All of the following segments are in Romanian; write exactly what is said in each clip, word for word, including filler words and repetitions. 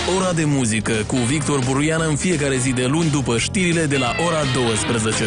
Ora de muzică cu Victor Buruian în fiecare zi de luni după știrile de la ora douăsprezece.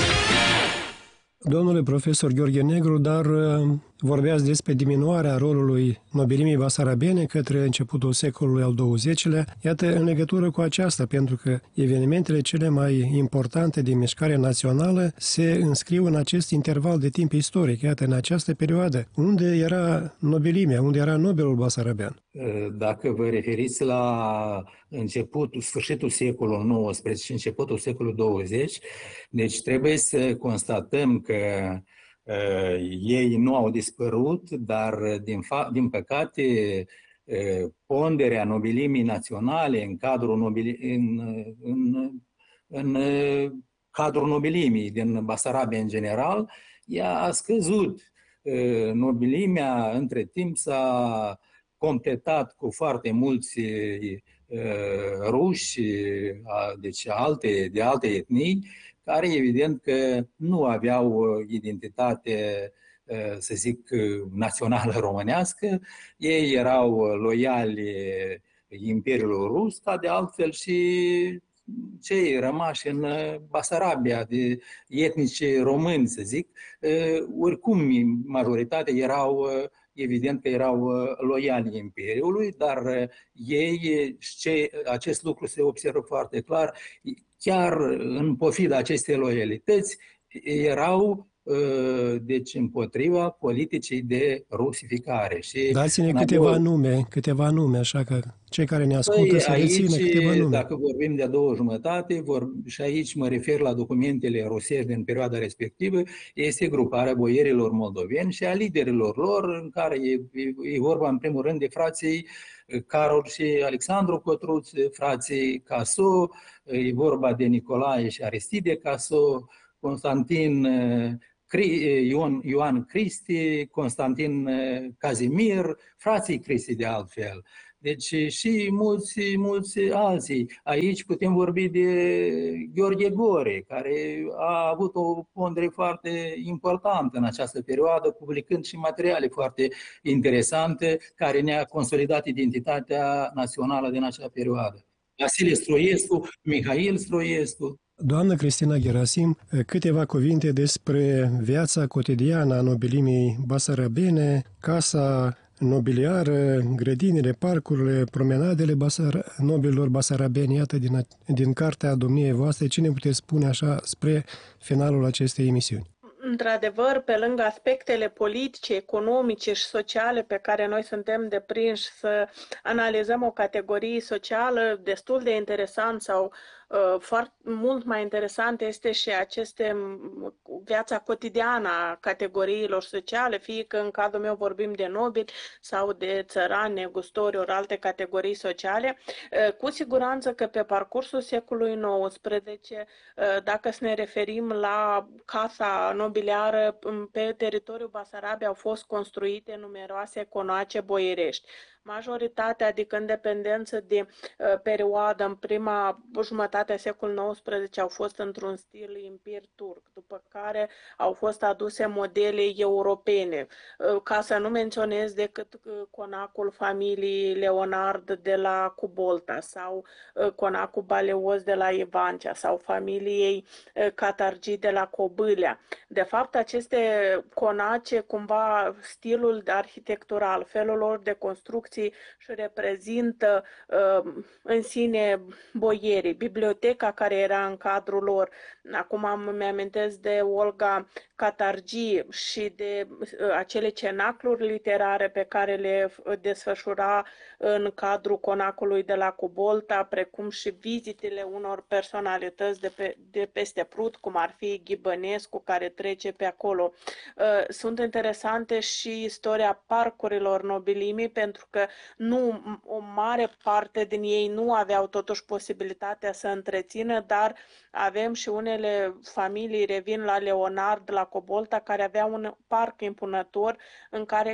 Domnule profesor Gheorghe Negru, dar vorbeați despre diminuarea rolului nobilimii basarabene către începutul secolului al douăzecilea. Iată, în legătură cu aceasta, pentru că evenimentele cele mai importante din mișcarea națională se înscriu în acest interval de timp istoric, iată, în această perioadă. Unde era nobilimea, unde era nobelul basarabean? Dacă vă referiți la începutul, sfârșitul secolului nouăsprezece și începutul secolului douăzeci, deci trebuie să constatăm că uh, ei nu au dispărut, dar din, fa- din păcate uh, ponderea nobilimii naționale în cadrul, nobili- în, în, în, în cadrul nobilimii din Basarabia în general, ea a scăzut. Uh, nobilimea între timp s-a completat cu foarte mulți uh, ruși, uh, deci alte, de alte etnii, care evident că nu aveau identitate, uh, să zic, națională românească. Ei erau loiali Imperiului Rus, ca de altfel și cei rămași în Basarabia, de etnici români, să zic, uh, oricum majoritatea erau evident că erau loiali Imperiului, dar ei, ce, acest lucru se observă foarte clar, chiar în pofida acestei loialități, erau deci împotriva politicii de rusificare. Și dați-ne câteva nume, câteva nume, așa că cei care ne ascultă păi, să rețină câteva nume. Dacă vorbim de a doua jumătate, vor, și aici mă refer la documentele rusești din perioada respectivă, este gruparea boierilor moldoveni și a liderilor lor, în care e, e vorba în primul rând de frații Carol și Alexandru Cotruț, frații Caso, e vorba de Nicolae și Aristide Caso, Constantin Ioan, Ioan Cristi, Constantin Cazimir, frații Cristi de altfel. Deci și mulți, mulți alții. Aici putem vorbi de Gheorghe Gore, care a avut o pondere foarte importantă în această perioadă, publicând și materiale foarte interesante, care ne-a consolidat identitatea națională din acea perioadă. Vasile Stroiescu, Mihail Stroiescu. Doamnă Cristina Gerasim, câteva cuvinte despre viața cotidiană a nobilimii basarabene, casa nobiliară, grădinile, parcurile, promenadele basar- nobililor basarabeni, iată din, din cartea domniei voastre. Ce ne puteți spune așa spre finalul acestei emisiuni? Într-adevăr, pe lângă aspectele politice, economice și sociale pe care noi suntem deprinși să analizăm o categorie socială destul de interesant sau uh, foarte mult mai interesant este și aceste viața cotidiană a categoriilor sociale, fie că în cadrul meu vorbim de nobili sau de țărani, negustori, ori alte categorii sociale. Uh, cu siguranță că pe parcursul secolului nouăsprezece, uh, dacă să ne referim la casa nobiliară, pe teritoriul Basarabiei au fost construite numeroase conace boierești. Majoritatea, adică în dependență de uh, perioadă, în prima jumătate a secolului nouăsprezece au fost într-un stil impir turc, după care au fost aduse modele europene, uh, ca să nu menționez decât uh, conacul familiei Leonard de la Cubolta sau uh, conacul Baleos de la Ivancea sau familiei uh, Catargi de la Cobâlea. De fapt, aceste conace, cumva stilul arhitectural, felul lor de construcție și reprezintă uh, în sine boierii, biblioteca care era în cadrul lor. Acum îmi amintesc de Olga Catargi și de uh, acele cenacluri literare pe care le desfășura în cadrul conacului de la Cubolta, precum și vizitele unor personalități de, pe, de peste Prut, cum ar fi Ghibănescu, care trece pe acolo. Uh, sunt interesante și istoria parcurilor nobilimii, pentru că nu, o mare parte din ei nu aveau totuși posibilitatea să întrețină, dar avem și unele familii, revin la Leonard, la Cobolta, care aveau un parc impunător în care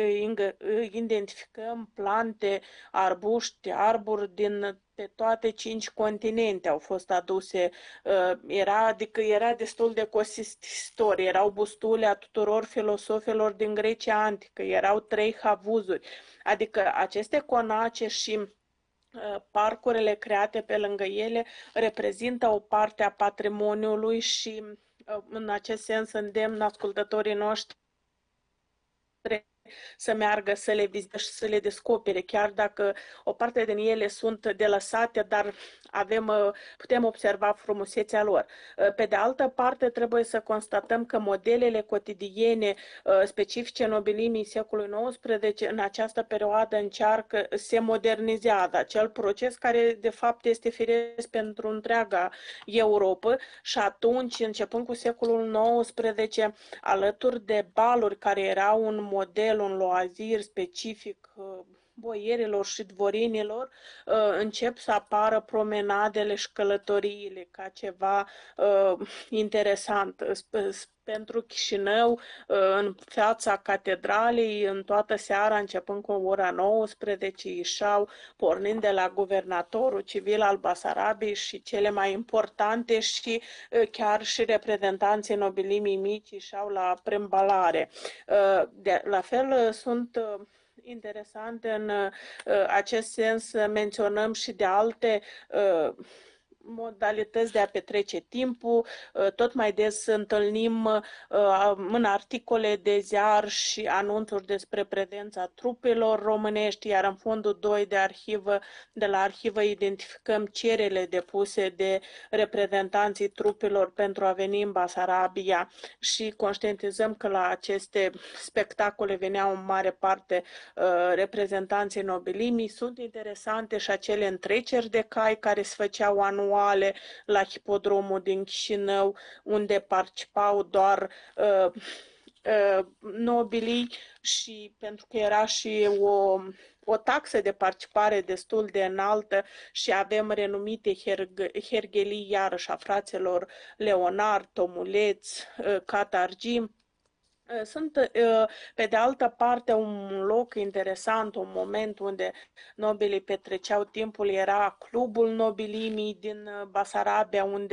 identificăm plante, arbuști, arburi din pe toate cinci continente au fost aduse. Era, adică era destul de consistor. Erau bustule a tuturor filosofilor din Grecia antică, erau trei havuzuri. Adică aceste conace și parcurile create pe lângă ele reprezintă o parte a patrimoniului și în acest sens îndemn ascultătorii noștri să meargă, să le viziteze și să le descopere, chiar dacă o parte din ele sunt delăsate, dar avem, putem observa frumusețea lor. Pe de altă parte, trebuie să constatăm că modelele cotidiene specifice nobilimii secolului nouăsprezece în această perioadă încearcă, se modernizează, acel proces care de fapt este firesc pentru întreaga Europa și atunci, începând cu secolul nouăsprezece, alături de baluri care erau un model, un loazir specific boierilor și dvorinilor, încep să apară promenadele și călătoriile ca ceva interesant. Pentru Chișinău, în fața catedralei, în toată seara, începând cu ora nouăsprezece, ieșeau, pornind de la guvernatorul civil al Basarabiei și cele mai importante și chiar și reprezentanții nobilimii mici ieșeau la preîmbalare. De, la fel sunt interesante în acest sens, menționăm și de alte modalități de a petrece timpul. Tot mai des întâlnim în articole de ziar și anunțuri despre prezența trupelor românești, iar în fondul doi de arhivă, de la arhivă identificăm cererile depuse de reprezentanții trupelor pentru a veni în Basarabia și conștientizăm că la aceste spectacole veneau în mare parte reprezentanții nobilimii. Sunt interesante și acele întreceri de cai care se făceau anual la hipodromul din Chișinău, unde participau doar uh, uh, nobilii și pentru că era și o, o taxă de participare destul de înaltă și avem renumite herg- herghelii iarăși a fraților Leonard, Tomuleț, uh, Catargi. Sunt, pe de altă parte, un loc interesant, un moment unde nobilii petreceau timpul, era Clubul Nobilimii din Basarabia, unde